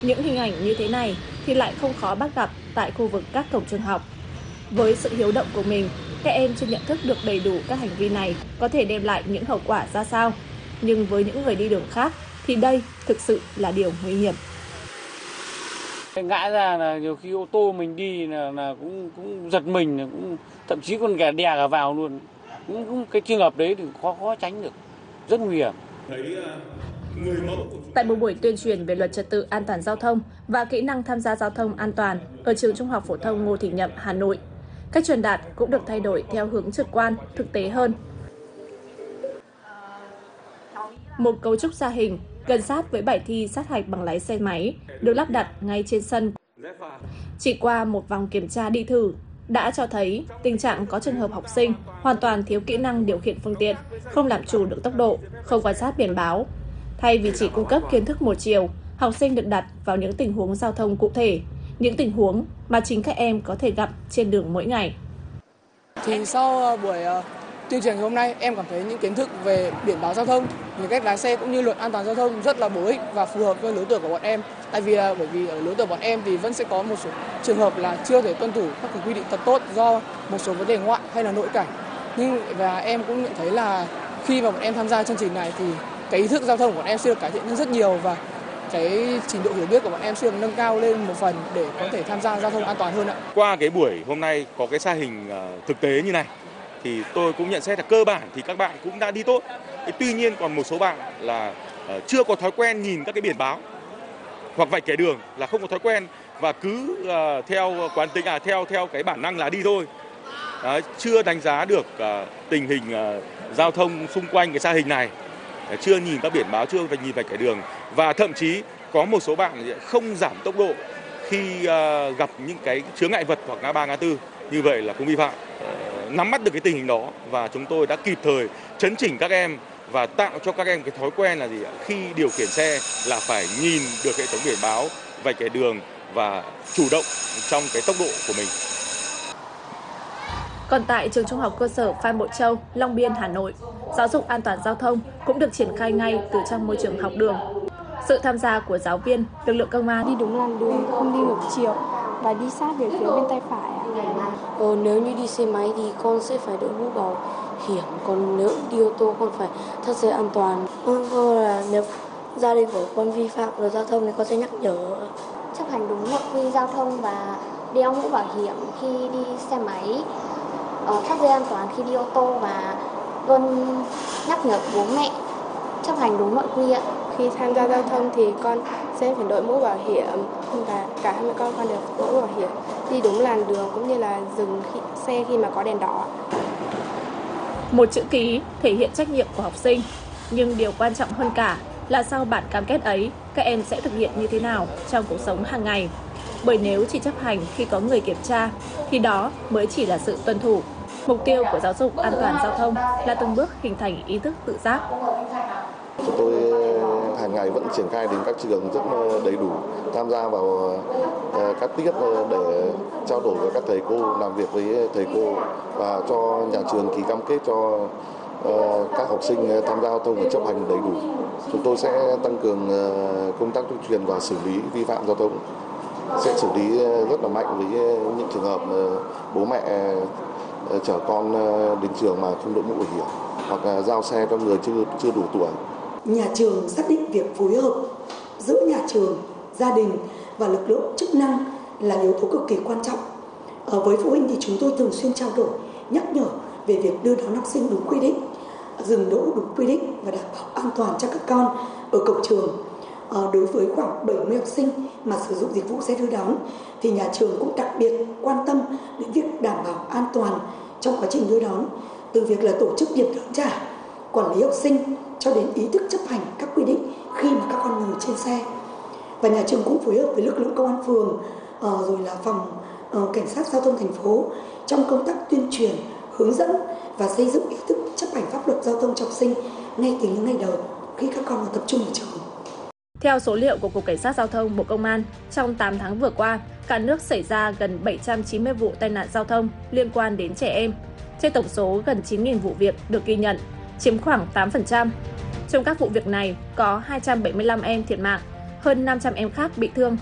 Những hình ảnh như thế này thì lại không khó bắt gặp tại khu vực các cổng trường học. Với sự hiếu động của mình, các em chưa nhận thức được đầy đủ các hành vi này có thể đem lại những hậu quả ra sao. Nhưng với những người đi đường khác thì đây thực sự là điều nguy hiểm. Ngã ra là nhiều khi ô tô mình đi là cũng giật mình, cũng thậm chí còn đè cả vào luôn. Cũng cái trường hợp đấy thì khó tránh được, rất nguy hiểm. Tại một buổi tuyên truyền về luật trật tự an toàn giao thông và kỹ năng tham gia giao thông an toàn ở trường Trung học phổ thông Ngô Thị Nhậm, Hà Nội, cách truyền đạt cũng được thay đổi theo hướng trực quan, thực tế hơn. Một cấu trúc gia hình gần sát với bài thi sát hạch bằng lái xe máy được lắp đặt ngay trên sân. Chỉ qua một vòng kiểm tra đi thử đã cho thấy tình trạng có trường hợp học sinh hoàn toàn thiếu kỹ năng điều khiển phương tiện, không làm chủ được tốc độ, không quan sát biển báo. Thay vì chỉ cung cấp kiến thức một chiều, học sinh được đặt vào những tình huống giao thông cụ thể, những tình huống mà chính các em có thể gặp trên đường mỗi ngày. Thì sau buổi tuyên truyền hôm nay, em cảm thấy những kiến thức về biển báo giao thông, về cách lái xe cũng như luật an toàn giao thông rất là bổ ích và phù hợp với lứa tuổi của bọn em. Bởi vì ở lứa tuổi bọn em thì vẫn sẽ có một số trường hợp là chưa thể tuân thủ các quy định thật tốt do một số vấn đề ngoại hay là nội cảnh. Và em cũng nhận thấy là khi mà bọn em tham gia chương trình này thì cái ý thức giao thông của bọn em sẽ được cải thiện hơn rất nhiều và cái trình độ hiểu biết của bọn em sẽ được nâng cao lên một phần để có thể tham gia giao thông an toàn hơn ạ. Qua cái buổi hôm nay có cái sa hình thực tế như này thì tôi cũng nhận xét là cơ bản thì các bạn cũng đã đi tốt. Tuy nhiên còn một số bạn là chưa có thói quen nhìn các cái biển báo hoặc vạch kẻ đường, là không có thói quen và cứ theo quán tính theo cái bản năng là đi thôi. Đấy, chưa đánh giá được tình hình giao thông xung quanh cái sa hình này, chưa nhìn các biển báo, chưa nhìn vạch kẻ đường và thậm chí có một số bạn không giảm tốc độ khi gặp những cái chướng ngại vật hoặc ngã ba ngã tư, như vậy là cũng vi phạm. Nắm bắt được cái tình hình đó và chúng tôi đã kịp thời chấn chỉnh các em và tạo cho các em cái thói quen là gì ạ? Khi điều khiển xe là phải nhìn được hệ thống biển báo, vạch kẻ đường và chủ động trong cái tốc độ của mình. Còn tại trường Trung học cơ sở Phan Bội Châu, Long Biên, Hà Nội, giáo dục an toàn giao thông cũng được triển khai ngay từ trong môi trường học đường. Sự tham gia của giáo viên, lực lượng công an đi đúng làn đường, không đi ngược chiều và đi sát về phía bên tay phải. Nếu như đi xe máy thì con sẽ phải đội mũ bảo hiểm, còn nếu đi ô tô con phải thắt dây an toàn. Là nếu gia đình của con vi phạm luật giao thông thì con sẽ nhắc nhở. Chấp hành đúng nội quy giao thông và đeo mũ bảo hiểm khi đi xe máy, thắt dây an toàn khi đi ô tô và luôn nhắc nhở bố mẹ chấp hành đúng nội quy ạ. Khi tham gia giao thông thì con sẽ phải đội mũ bảo hiểm và cả hai mẹ con đều phải đội mũ bảo hiểm, đi đúng làn đường cũng như là dừng xe khi mà có đèn đỏ. Một chữ ký thể hiện trách nhiệm của học sinh, nhưng điều quan trọng hơn cả là sau bản cam kết ấy, các em sẽ thực hiện như thế nào trong cuộc sống hàng ngày. Bởi nếu chỉ chấp hành khi có người kiểm tra, thì đó mới chỉ là sự tuân thủ. Mục tiêu của giáo dục an toàn giao thông là từng bước hình thành ý thức tự giác. Chúng tôi hàng ngày vẫn triển khai đến các trường rất đầy đủ, tham gia vào các tiết để trao đổi với các thầy cô, làm việc với thầy cô và cho nhà trường ký cam kết cho các học sinh tham gia giao thông và chấp hành đầy đủ. Chúng tôi sẽ tăng cường công tác tuyên truyền và xử lý vi phạm giao thông, sẽ xử lý rất là mạnh với những trường hợp bố mẹ chở con đến trường mà không đội mũ bảo hiểm hoặc giao xe cho người chưa đủ tuổi. Nhà trường xác định việc phối hợp giữa nhà trường, gia đình và lực lượng chức năng là yếu tố cực kỳ quan trọng. Với phụ huynh thì chúng tôi thường xuyên trao đổi, nhắc nhở về việc đưa đón học sinh đúng quy định, dừng đỗ đúng quy định và đảm bảo an toàn cho các con ở cổng trường. Đối với khoảng 70 học sinh mà sử dụng dịch vụ xe đưa đón thì nhà trường cũng đặc biệt quan tâm đến việc đảm bảo an toàn trong quá trình đưa đón, từ việc là tổ chức điểm đón trả, quản lý học sinh cho đến ý thức chấp hành các quy định khi mà các con ngồi trên xe. Và nhà trường cũng phối hợp với lực lượng công an phường rồi là phòng cảnh sát giao thông thành phố trong công tác tuyên truyền, hướng dẫn và xây dựng ý thức chấp hành pháp luật giao thông cho học sinh ngay từ những ngày đầu khi các con tập trung ở trường. Theo số liệu của Cục Cảnh sát Giao thông Bộ Công an, trong 8 tháng vừa qua, cả nước xảy ra gần 790 vụ tai nạn giao thông liên quan đến trẻ em. Trên tổng số gần 9.000 vụ việc được ghi nhận, chiếm khoảng 8%. Trong các vụ việc này có 275 em thiệt mạng, hơn 500 em khác bị thương.